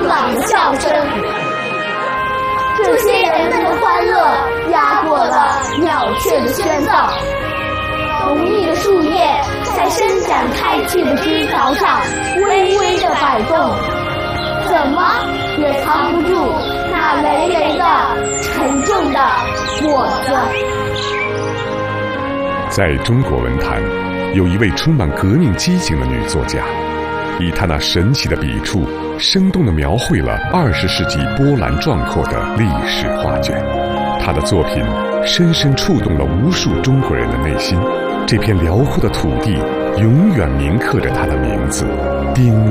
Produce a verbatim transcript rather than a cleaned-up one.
明朗的笑声。这些人们的欢乐压过了鸟雀的喧噪，浓密的树叶在伸展开去的枝条上微微的摆动，怎么也藏不住那累累的沉重的果子。 在中国文坛，有一位充满革命激情的女作家，以她那神奇的笔触，生动地描绘了二十世纪波澜壮阔的历史画卷。她的作品深深触动了无数中国人的内心，这片辽阔的土地永远铭刻着她的名字——丁